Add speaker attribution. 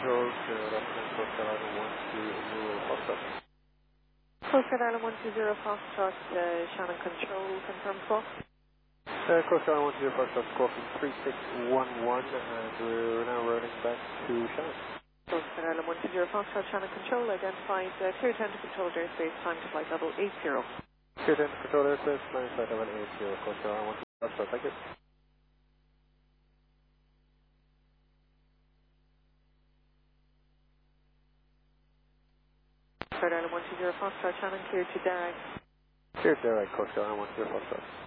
Speaker 1: Control, good afternoon, Coastal Island 120 Foxtrot.
Speaker 2: Coastal Island 120 Foxtrot, Shannon Control, confirm squawk.
Speaker 1: Coastal Island 120 Foxtrot, squawking 3611, and we're now rolling back to Shannon.
Speaker 2: Coastal Island 120 Foxtrot, Shannon Control, identified clear 10 to control airspace, time to flight level 80.
Speaker 1: Clear 10 to control airspace, flying flight level 80, Coastal Island 120 Foxtrot, thank you.
Speaker 2: Coastal Island 120 Foxtrot, Shannon clear to direct.
Speaker 1: Clear to direct, Coastal Island 120 Foxtrot.